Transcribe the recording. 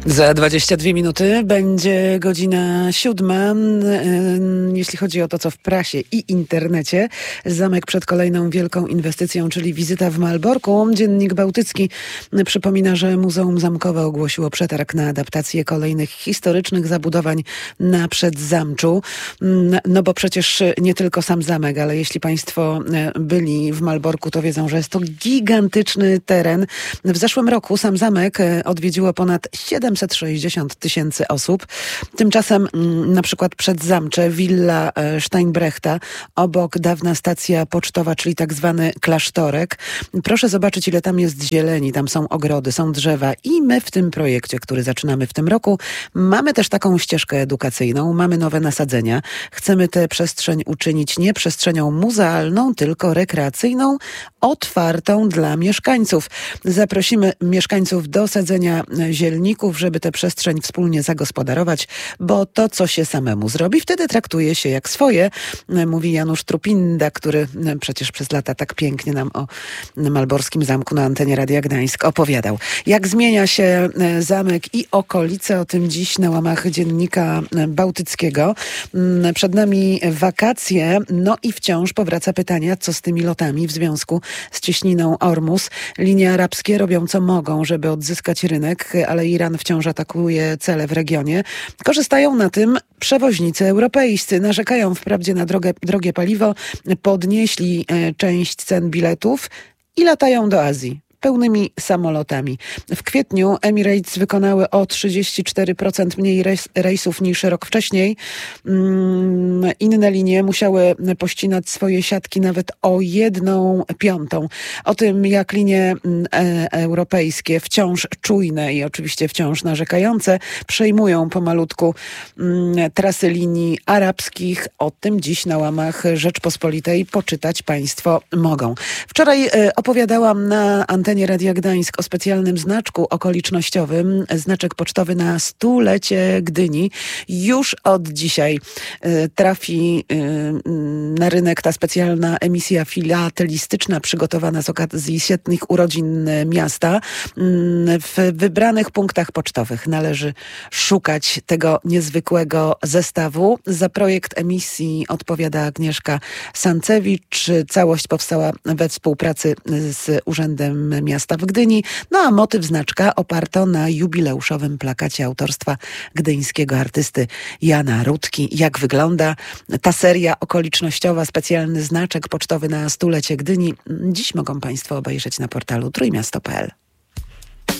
Za 22 minuty będzie godzina 7. Jeśli chodzi o to, co w prasie i internecie, zamek przed kolejną wielką inwestycją, czyli wizyta w Malborku. Dziennik Bałtycki przypomina, że Muzeum Zamkowe ogłosiło przetarg na adaptację kolejnych historycznych zabudowań na Przedzamczu. No bo przecież nie tylko sam zamek, ale jeśli państwo byli w Malborku, to wiedzą, że jest to gigantyczny teren. W zeszłym roku sam zamek odwiedziło ponad 760 tysięcy osób. Tymczasem na przykład Przedzamcze, willa Steinbrechta, obok dawna stacja pocztowa, czyli tak zwany klasztorek. Proszę zobaczyć, ile tam jest zieleni, tam są ogrody, są drzewa i my w tym projekcie, który zaczynamy w tym roku, mamy też taką ścieżkę edukacyjną, mamy nowe nasadzenia. Chcemy tę przestrzeń uczynić nie przestrzenią muzealną, tylko rekreacyjną, otwartą dla mieszkańców. Zaprosimy mieszkańców do sadzenia zielników, żeby tę przestrzeń wspólnie zagospodarować, bo to, co się samemu zrobi, wtedy traktuje się jak swoje, mówi Janusz Trupinda, który przecież przez lata tak pięknie nam o malborskim zamku na antenie Radia Gdańsk opowiadał. Jak zmienia się zamek i okolice, o tym dziś na łamach Dziennika Bałtyckiego. Przed nami wakacje, no i wciąż powraca pytania, co z tymi lotami w związku z cieśniną Ormus. Linie arabskie robią co mogą, żeby odzyskać rynek, ale Iran wciąż atakuje cele w regionie. Korzystają na tym przewoźnicy europejscy. Narzekają wprawdzie na drogie paliwo, podnieśli część cen biletów i latają do Azji pełnymi samolotami. W kwietniu Emirates wykonały o 34% mniej rejsów niż rok wcześniej. Inne linie musiały pościnać swoje siatki nawet o 1/5. O tym, jak linie europejskie wciąż czujne i oczywiście wciąż narzekające przejmują pomalutku trasy linii arabskich. O tym dziś na łamach Rzeczpospolitej poczytać państwo mogą. Wczoraj opowiadałam na antenie Radia Gdańsk o specjalnym znaczku okolicznościowym. Znaczek pocztowy na 100-lecie Gdyni. Już od dzisiaj trafi na rynek ta specjalna emisja filatelistyczna przygotowana z okazji setnych urodzin miasta. W wybranych punktach pocztowych należy szukać tego niezwykłego zestawu. Za projekt emisji odpowiada Agnieszka Sancewicz. Całość powstała we współpracy z Urzędem Miasta w Gdyni. No a motyw znaczka oparto na jubileuszowym plakacie autorstwa gdyńskiego artysty Jana Rutki. Jak wygląda ta seria okolicznościowa, specjalny znaczek pocztowy na 100-lecie Gdyni? Dziś mogą państwo obejrzeć na portalu trójmiasto.pl.